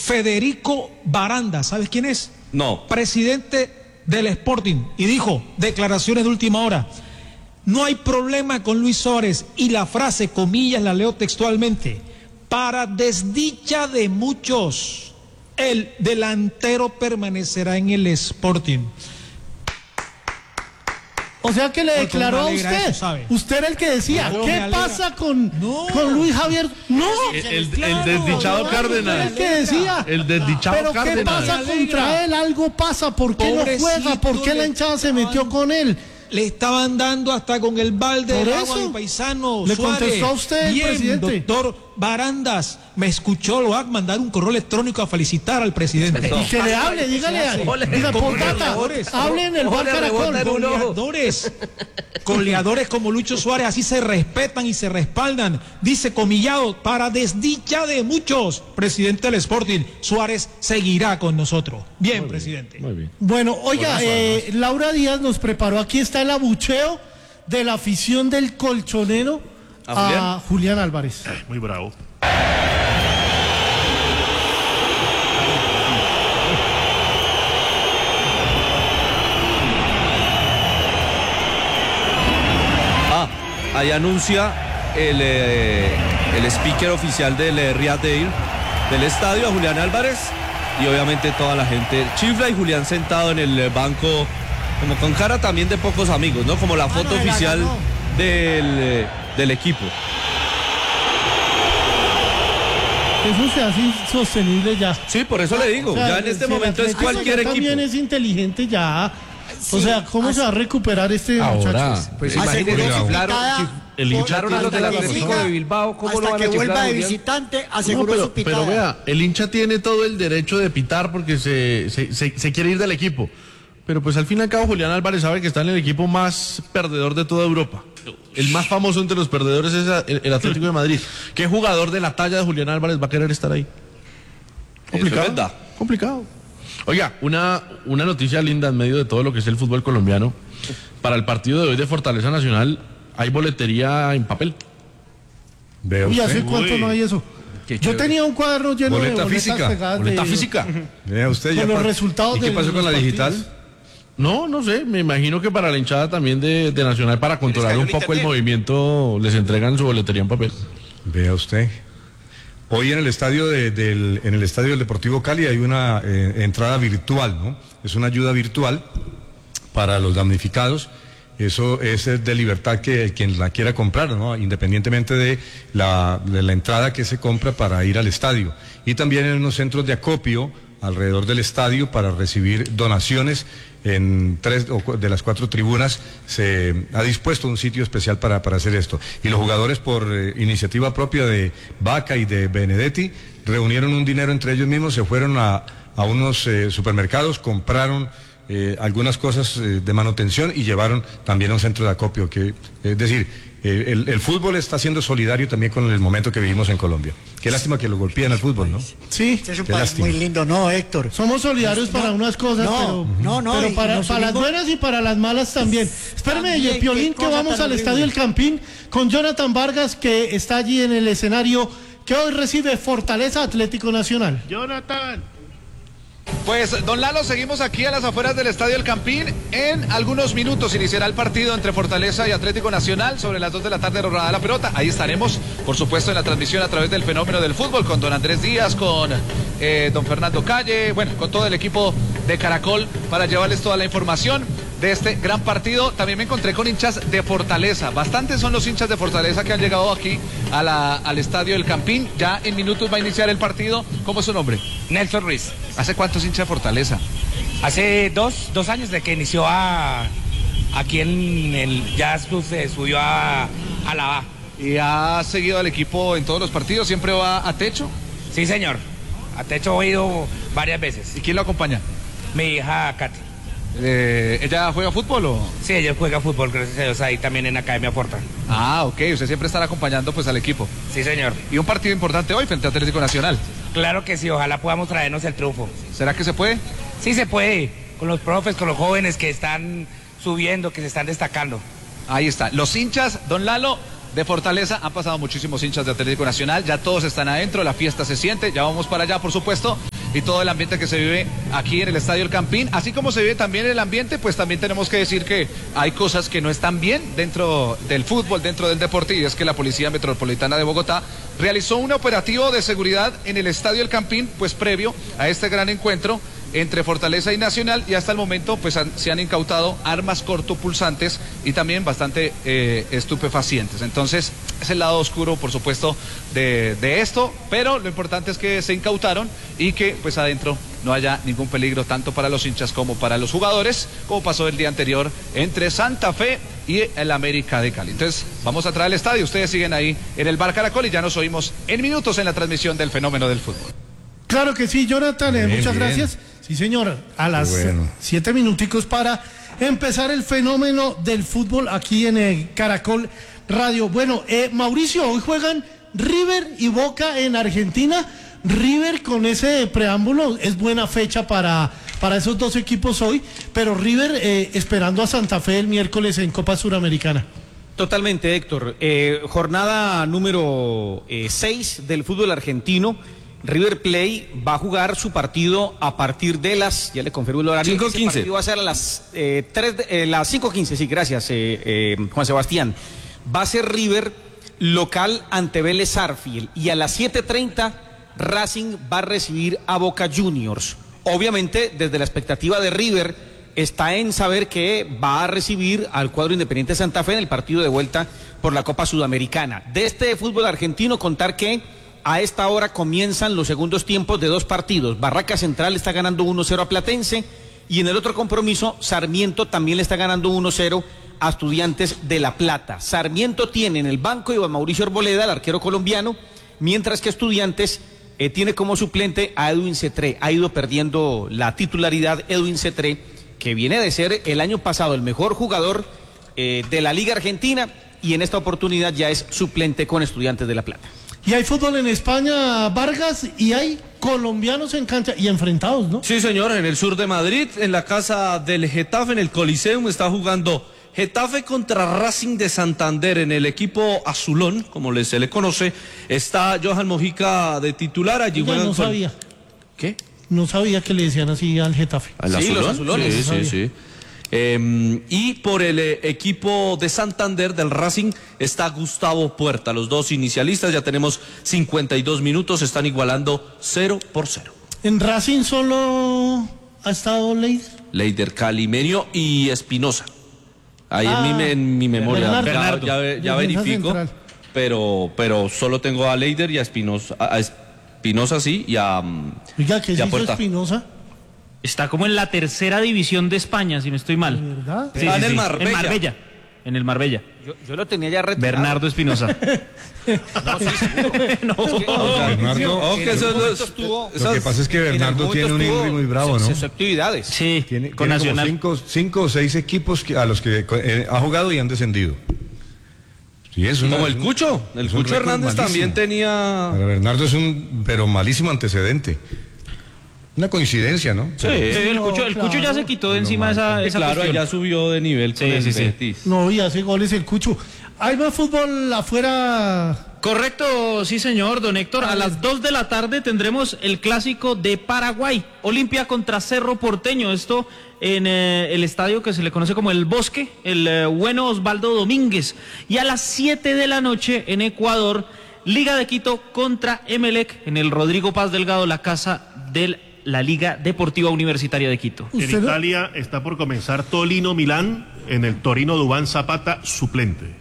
Federico Baranda, ¿sabes quién es? No. Presidente del Sporting, y dijo, declaraciones de última hora, no hay problema con Luis Suárez, y la frase, comillas, la leo textualmente, para desdicha de muchos, el delantero permanecerá en el Sporting. O sea que le declaró a usted. Usted era el que decía, claro, ¿qué pasa con Luis Javier? No, el desdichado Cárdenas. El que decía. El desdichado pero Cárdenas. ¿qué pasa contra él? Algo pasa. ¿Por qué no juega? ¿Por qué la hinchada se metió con él? Le estaban dando hasta con el balde de agua al paisano le Suárez. Contestó a usted, bien, presidente. Doctor Barandas, me escuchó, lo va a mandar un correo electrónico a felicitar al presidente. Y que le hable, dígale, diga, Potata, hable en el bar Caracol. Goleadores como Lucho Suárez, así se respetan y se respaldan. Dice Comillado, para desdicha de muchos, presidente del Sporting, Suárez seguirá con nosotros. Bien, muy presidente. Muy bien. Bueno, oiga, Laura Díaz nos preparó, aquí está el abucheo de la afición del Colchonero a Julián Álvarez. Muy bravo. Ahí anuncia el speaker oficial del Riyadh Air del estadio a Julián Álvarez, y obviamente toda la gente chifla, y Julián sentado en el banco como con cara también de pocos amigos, ¿no? Como la foto oficial del equipo. Eso se hace insostenible ya. Sí, por eso le digo, o sea, ya en este momento es cualquier equipo. También es inteligente ya. Sí, o sea, ¿cómo se va a recuperar este muchacho? Pues imagínense, chiflaron a los del Atlético de Bilbao, ¿cómo hasta lo van que a chiflar, vuelva de Julián? visitante, aseguró su pitada. Pero vea, el hincha tiene todo el derecho de pitar porque se quiere ir del equipo. Pero pues al fin y al cabo Julián Álvarez sabe que está en el equipo más perdedor de toda Europa. El más famoso entre los perdedores es el Atlético de Madrid. ¿Qué jugador de la talla de Julián Álvarez va a querer estar ahí? Complicado. Eso es verdad. Complicado. Oiga, una noticia linda en medio de todo lo que es el fútbol colombiano. Para el partido de hoy de Fortaleza Nacional hay boletería en papel. Uy, ¿hace cuánto no hay eso? Yo tenía un cuaderno lleno de boletas pegadas. Boleta física. Vea usted, con los resultados. ¿Y qué pasó con la digital? No sé, me imagino que para la hinchada también de Nacional, para controlar un poco el movimiento, les entregan su boletería en papel. Vea usted. Hoy en el estadio en el estadio del Deportivo Cali hay una entrada virtual, ¿no? Es una ayuda virtual para los damnificados. Eso es de libertad que quien la quiera comprar, ¿no? Independientemente de la entrada que se compra para ir al estadio. Y también en unos centros de acopio alrededor del estadio para recibir donaciones. En 3 de las 4 tribunas se ha dispuesto un sitio especial para hacer esto. Y los jugadores, por iniciativa propia de Vaca y de Benedetti, reunieron un dinero entre ellos mismos, se fueron a unos supermercados, compraron algunas cosas de manutención y llevaron también a un centro de acopio. Es decir, el fútbol está siendo solidario también con el momento que vivimos en Colombia. Qué lástima que lo golpean al fútbol, ¿no? Sí. Este es un país muy lindo, ¿no, Héctor? Somos solidarios para unas cosas, pero para las buenas y para las malas también. Espérame, Piolín, que vamos al Estadio El Campín con Jonathan Vargas, que está allí en el escenario, que hoy recibe Fortaleza Atlético Nacional. Jonathan. Pues, don Lalo, seguimos aquí a las afueras del Estadio El Campín. En algunos minutos iniciará el partido entre Fortaleza y Atlético Nacional. Sobre las 2 de la tarde rodada la pelota. Ahí estaremos, por supuesto, en la transmisión a través del Fenómeno del Fútbol, con don Andrés Díaz, con don Fernando Calle, bueno, con todo el equipo de Caracol, para llevarles toda la información de este gran partido. También me encontré con hinchas de Fortaleza. Bastantes son los hinchas de Fortaleza que han llegado aquí al Estadio El Campín. Ya en minutos va a iniciar el partido. ¿Cómo es su nombre? Nelson Ruiz. ¿Hace cuántos hinchas de Fortaleza? Hace dos años de que inició aquí en el Jazz Club, se subió a la A. ¿Y ha seguido al equipo en todos los partidos? ¿Siempre va a techo? Sí, señor. A techo he ido varias veces. ¿Y quién lo acompaña? Mi hija Katy. ¿Ella juega fútbol o...? Sí, ella juega fútbol, gracias a Dios, ahí también en Academia Porta. Ah, ok, usted siempre estará acompañando pues al equipo. Sí, señor. ¿Y un partido importante hoy frente a Atlético Nacional? Claro que sí, ojalá podamos traernos el triunfo. ¿Será que se puede? Sí se puede, con los profes, con los jóvenes que están subiendo, que se están destacando. Ahí está, los hinchas, don Lalo, de Fortaleza, han pasado muchísimos hinchas de Atlético Nacional, ya todos están adentro, la fiesta se siente, ya vamos para allá, por supuesto. y todo el ambiente que se vive aquí en el Estadio El Campín, así como se vive también el ambiente, pues también tenemos que decir que hay cosas que no están bien dentro del fútbol, dentro del deporte, y es que la Policía Metropolitana de Bogotá realizó un operativo de seguridad en el Estadio El Campín, pues previo a este gran encuentro entre Fortaleza y Nacional, y hasta el momento pues se han incautado armas cortopulsantes y también bastante estupefacientes. Entonces es el lado oscuro, por supuesto, de esto, pero lo importante es que se incautaron y que pues adentro no haya ningún peligro tanto para los hinchas como para los jugadores, como pasó el día anterior entre Santa Fe y el América de Cali. Entonces vamos a traer al estadio, ustedes siguen ahí en el Bar Caracol y ya nos oímos en minutos en la transmisión del Fenómeno del Fútbol. Claro que sí, Jonathan, muchas gracias. Sí, señor, a las 7 minuticos para empezar el Fenómeno del Fútbol aquí en Caracol Radio. Bueno, Mauricio, hoy juegan River y Boca en Argentina. River, con ese preámbulo, es buena fecha para esos dos equipos hoy, pero River esperando a Santa Fe el miércoles en Copa Suramericana. Totalmente, Héctor. Jornada número 6 del fútbol argentino. River Plate va a jugar su partido a partir de las, ya le confirmo el horario, 5:15. Ese partido va a ser a las 5:15, sí, gracias, Juan Sebastián. Va a ser River local ante Vélez Sarsfield, y a las 7:30 Racing va a recibir a Boca Juniors. Obviamente, desde la expectativa de River, está en saber que va a recibir al cuadro Independiente Santa Fe en el partido de vuelta por la Copa Sudamericana. De este fútbol argentino, contar que a esta hora comienzan los segundos tiempos de dos partidos. Barraca Central está ganando 1-0 a Platense, y en el otro compromiso Sarmiento también le está ganando 1-0 a Estudiantes de La Plata. Sarmiento tiene en el banco Iván Mauricio Arboleda, el arquero colombiano, mientras que Estudiantes tiene como suplente a Edwin Cetré. Ha ido perdiendo la titularidad Edwin Cetré, que viene de ser el año pasado el mejor jugador de la Liga Argentina, y en esta oportunidad ya es suplente con Estudiantes de La Plata. Y hay fútbol en España, Vargas, y hay colombianos en cancha y enfrentados, ¿no? Sí, señor, en el sur de Madrid, en la casa del Getafe, en el Coliseum, está jugando Getafe contra Racing de Santander. En el equipo azulón, como se le conoce, está Johan Mojica de titular. Allí juegan no sabía. ¿Qué? No sabía que le decían así al Getafe. ¿Al sí, azulón? Los azulones. Sí. Y por el equipo de Santander del Racing está Gustavo Puerta. Los dos inicialistas, ya tenemos 52 minutos, están igualando 0-0. En Racing solo ha estado Leider, Calimenio y Espinosa. Ahí en mi memoria Bernardo. ya verifico, pero solo tengo a Leider y a Espinosa, sí, y a Oiga, ¿qué y a hizo Puerta. Espinosa? Está como en la tercera división de España, si no estoy mal. ¿De verdad? Sí, en el Marbella. En el Marbella. Yo lo tenía ya retirado. Bernardo Espinosa. No, sí, seguro. Bernardo, lo que pasa es que Bernardo tiene un himno muy bravo, ¿no? Sus actividades. Sí, Tiene con Nacional. como 5 o 6 equipos a los que ha jugado y han descendido. Sí, Como el Cucho. El Cucho Hernández también tenía. Para Bernardo es pero malísimo antecedente. Una coincidencia, ¿no? Sí, el Cucho ya se quitó de encima esa Claro, cuestión. ya subió de nivel con el Betis. No, y hace goles el Cucho. ¿Hay más fútbol afuera? Correcto, sí señor, don Héctor. A las 2 de la tarde tendremos el clásico de Paraguay. Olimpia contra Cerro Porteño. Esto en el estadio que se le conoce como El Bosque, el bueno Osvaldo Domínguez. Y a las 7 de la noche en Ecuador, Liga de Quito contra Emelec en el Rodrigo Paz Delgado, la casa de la Liga Deportiva Universitaria de Quito. En Italia está por comenzar Torino-Milán, en el Torino Duván Zapata, suplente.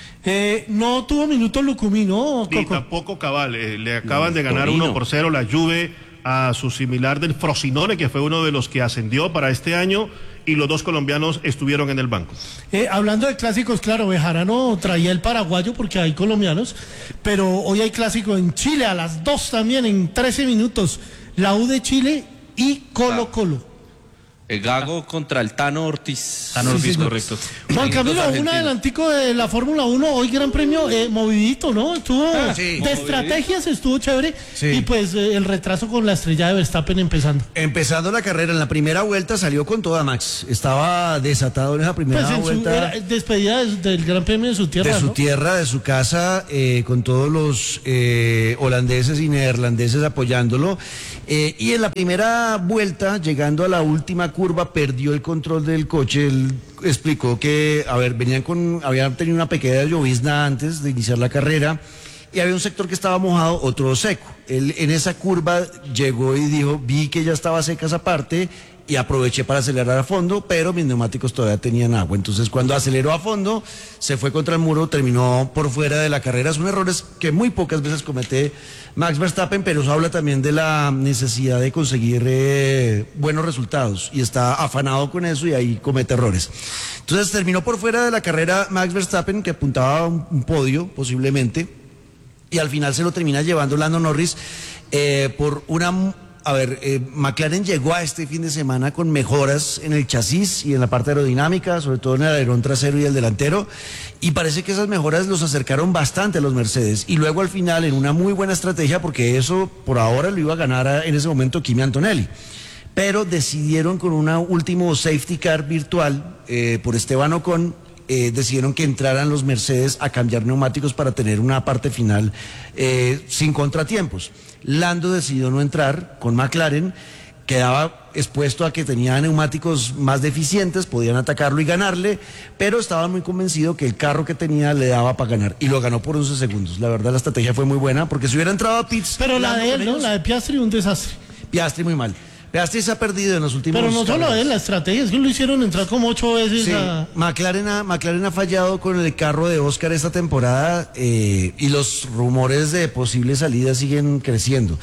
No tuvo minutos Lucumí, ¿no, Coco? Y tampoco Cabal, le acaban de ganar 1-0 la Juve a su similar del Frosinone, que fue uno de los que ascendió para este año, y los dos colombianos estuvieron en el banco. Hablando de clásicos, claro, Bejarano traía el paraguayo porque hay colombianos, pero hoy hay clásico en Chile a las 2 también, en 13 minutos, la U de Chile y Colo-Colo. El Gago contra el Tano Ortiz. Tano Ortiz, correcto. Juan Camilo, un adelantico de la Fórmula 1, hoy Gran Premio movidito, ¿no? Estuvo de estrategias, estuvo chévere. Sí. Y pues el retraso con la estrella de Verstappen empezando la carrera, en la primera vuelta salió con toda Max. Estaba desatado en esa primera vuelta. Despedida del Gran Premio de su tierra. De su tierra, de su casa, con todos los holandeses y neerlandeses apoyándolo. Y en la primera vuelta, llegando a la última curva, perdió el control del coche. Él explicó que, habían tenido una pequeña llovizna antes de iniciar la carrera y había un sector que estaba mojado, otro seco. Él en esa curva llegó y dijo, vi que ya estaba seca esa parte y aproveché para acelerar a fondo, pero mis neumáticos todavía tenían agua. Entonces, cuando aceleró a fondo, se fue contra el muro, terminó por fuera de la carrera. Son errores que muy pocas veces comete Max Verstappen, pero eso habla también de la necesidad de conseguir buenos resultados. Y está afanado con eso y ahí comete errores. Entonces, terminó por fuera de la carrera Max Verstappen, que apuntaba a un podio, posiblemente, y al final se lo termina llevando Lando Norris por una... McLaren llegó a este fin de semana con mejoras en el chasis y en la parte aerodinámica, sobre todo en el alerón trasero y el delantero, y parece que esas mejoras los acercaron bastante a los Mercedes. Y luego al final, en una muy buena estrategia, porque eso por ahora lo iba a ganar en ese momento Kimi Antonelli, pero decidieron con un último safety car virtual por Esteban Ocon, decidieron que entraran los Mercedes a cambiar neumáticos para tener una parte final sin contratiempos. Lando decidió no entrar con McLaren, quedaba expuesto a que tenía neumáticos más deficientes, podían atacarlo y ganarle, pero estaba muy convencido que el carro que tenía le daba para ganar, y lo ganó por 11 segundos. La verdad, la estrategia fue muy buena, porque si hubiera entrado a pits... Pero la de él, ¿no? La de Piastri, un desastre. Piastri muy mal. Piastri se ha perdido en los últimos... Pero no solo él, la estrategia es que lo hicieron entrar como 8 veces sí. McLaren ha fallado con el carro de Oscar esta temporada y los rumores de posibles salidas siguen creciendo.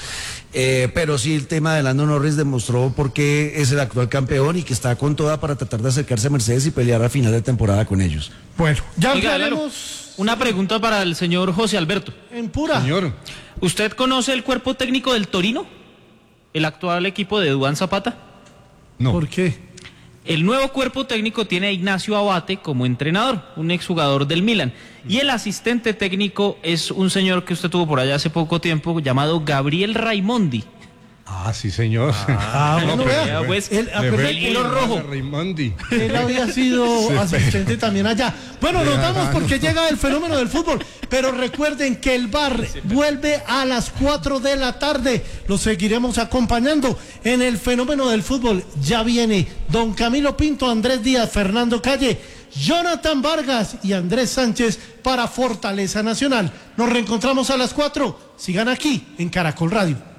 Pero sí, el tema de Lando Norris demostró por qué es el actual campeón y que está con toda para tratar de acercarse a Mercedes y pelear a final de temporada con ellos. Bueno, ya hablaremos... Una pregunta para el señor José Alberto. En pura. Señor. ¿Usted conoce el cuerpo técnico del Torino? ¿El actual equipo de Duván Zapata? No. ¿Por qué? El nuevo cuerpo técnico tiene a Ignacio Abate como entrenador, un exjugador del Milan. Y el asistente técnico es un señor que usted tuvo por allá hace poco tiempo, llamado Gabriel Raimondi. Ah, sí, señor. Bueno, vea, pues, el hilo rojo. Raimondi. Él había sido asistente también allá. Bueno, nos vamos porque llega el fenómeno del fútbol. Pero recuerden que el VAR vuelve a las 4 de la tarde. Los seguiremos acompañando en el fenómeno del fútbol. Ya viene Don Camilo Pinto, Andrés Díaz, Fernando Calle, Jonathan Vargas y Andrés Sánchez para Fortaleza Nacional. Nos reencontramos a las 4. Sigan aquí en Caracol Radio.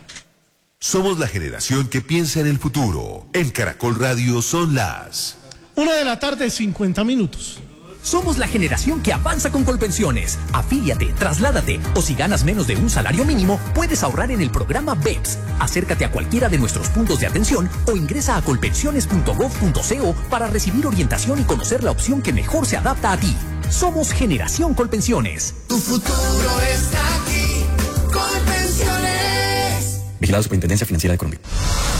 Somos la generación que piensa en el futuro. En Caracol Radio son las 1 de la tarde, 50 minutos. Somos la generación que avanza con Colpensiones. Afíliate, trasládate o si ganas menos de un salario mínimo, puedes ahorrar en el programa BEPS. Acércate a cualquiera de nuestros puntos de atención o ingresa a colpensiones.gov.co para recibir orientación y conocer la opción que mejor se adapta a ti. Somos Generación Colpensiones. Tu futuro está aquí. Colpensiones. Vigilado Superintendencia Financiera de Colombia.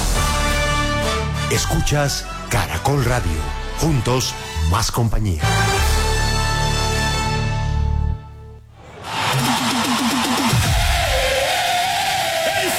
Escuchas Caracol Radio. Juntos, más compañía.